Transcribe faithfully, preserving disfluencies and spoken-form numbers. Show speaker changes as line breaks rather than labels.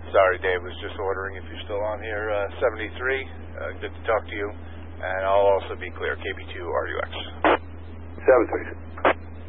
Sorry, Dave was just ordering if you're still on here. Uh, seventy-three, uh, good to talk to you. And I'll also be clear, K B two R U X.
seven three.